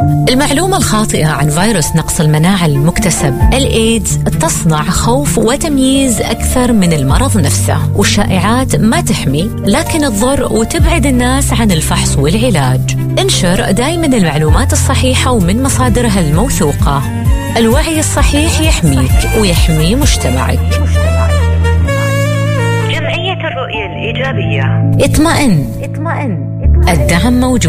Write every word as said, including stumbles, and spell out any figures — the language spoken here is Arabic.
المعلومة الخاطئة عن فيروس نقص المناعة المكتسب الإيدز تصنع خوف وتمييز أكثر من المرض نفسه، والشائعات ما تحمي لكن تضر وتبعد الناس عن الفحص والعلاج. انشر دائما المعلومات الصحيحة ومن مصادرها الموثوقة. الوعي الصحيح يحميك ويحمي مجتمعك. جمعية الرؤية الإيجابية. اطمئن، الدعم موجود.